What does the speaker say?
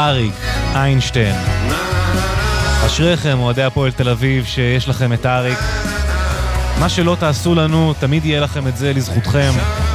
אריק איינשטיין. אשריכם אוהדי הפועל תל אביב שיש לכם את אריק. מה שלא תעשו לנו, תמיד יהיה לכם את זה לזכותכם.